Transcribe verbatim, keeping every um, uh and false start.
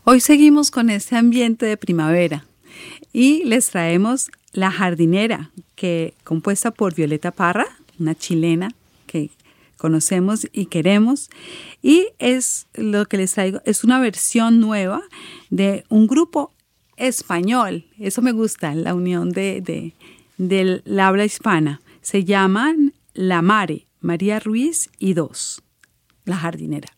Hoy seguimos con este ambiente de primavera y les traemos La Jardinera, que compuesta por Violeta Parra, una chilena que conocemos y queremos, y es lo que les traigo, es una versión nueva de un grupo español. Eso me gusta, la unión de, de, de la habla hispana. Se llaman La Mare, María Ruiz y Dos, La Jardinera.